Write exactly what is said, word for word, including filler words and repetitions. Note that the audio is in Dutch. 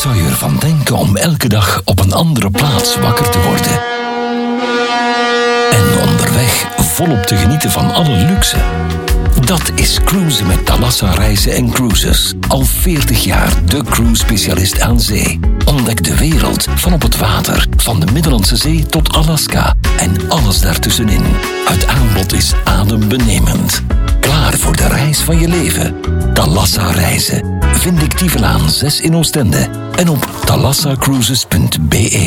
zou je ervan denken om elke dag op een andere plaats wakker te worden? En onderweg volop te genieten van alle luxe? Dat is cruisen met Thalassa Reizen en Cruises. Al veertig jaar de cruise-specialist aan zee. Ontdek de wereld van op het water. Van de Middellandse Zee tot Alaska. En alles daartussenin. Het aanbod is adembenemend. Klaar voor de reis van je leven? Thalassa Reizen. Vind ik Tievelaan zes in Oostende. En op thalassa cruises punt be.